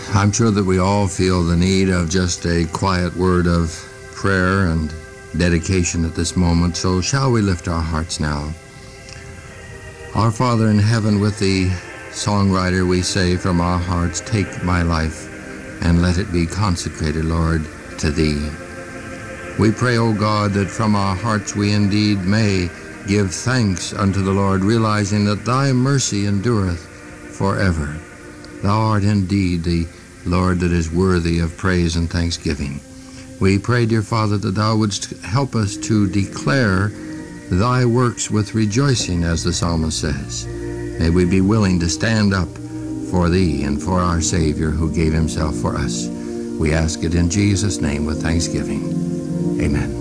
I'm sure that we all feel the need of just a quiet word of prayer and dedication at this moment, so shall we lift our hearts now? Our Father in heaven, with the songwriter we say from our hearts, take my life and let it be consecrated, Lord, to Thee. We pray, O God, that from our hearts we indeed may give thanks unto the Lord, realizing that Thy mercy endureth forever. Thou art indeed the Lord that is worthy of praise and thanksgiving. We pray, dear Father, that Thou wouldst help us to declare Thy works with rejoicing, as the psalmist says. May we be willing to stand up for Thee and for our Savior who gave Himself for us. We ask it in Jesus' name with thanksgiving. Amen.